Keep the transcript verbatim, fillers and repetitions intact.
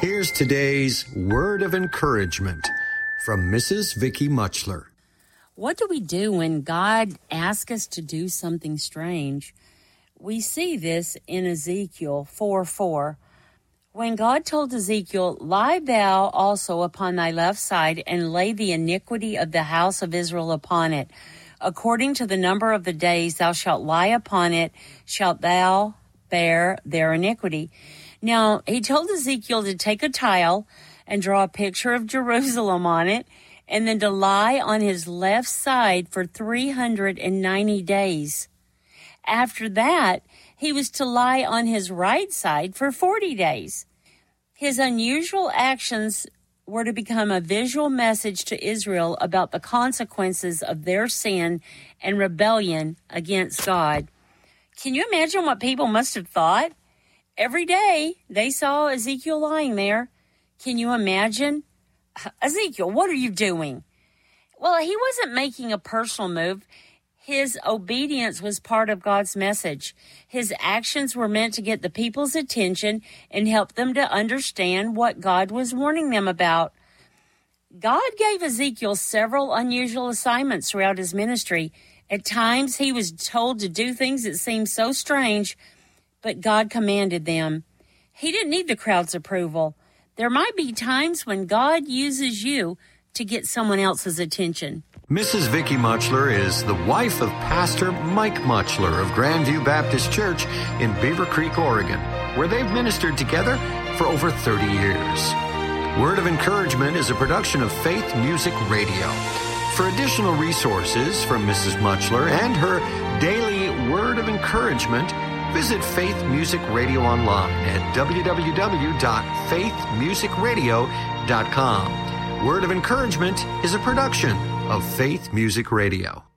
Here's today's word of encouragement from Missus Vicky Muchler. What do we do when God asks us to do something strange? We see this in Ezekiel four four. When God told Ezekiel, "Lie thou also upon thy left side, and lay the iniquity of the house of Israel upon it. According to the number of the days thou shalt lie upon it, shalt thou bear their iniquity." Now, he told Ezekiel to take a tile and draw a picture of Jerusalem on it, and then to lie on his left side for three hundred ninety days. After that, he was to lie on his right side for forty days. His unusual actions were to become a visual message to Israel about the consequences of their sin and rebellion against God. Can you imagine what people must have thought? Every day they saw Ezekiel lying there. Can you imagine? Ezekiel, what are you doing? Well, he wasn't making a personal move. His obedience was part of God's message. His actions were meant to get the people's attention and help them to understand what God was warning them about. God gave Ezekiel several unusual assignments throughout his ministry. At times, he was told to do things that seemed so strange, but God commanded them. He didn't need the crowd's approval. There might be times when God uses you to get someone else's attention. Missus Vicky Muchler is the wife of Pastor Mike Muchler of Grandview Baptist Church in Beaver Creek, Oregon, where they've ministered together for over thirty years. Word of Encouragement is a production of Faith Music Radio. For additional resources from Missus Muchler and her daily Word of Encouragement, visit Faith Music Radio online at w w w dot faith music radio dot com. Word of Encouragement is a production of Faith Music Radio.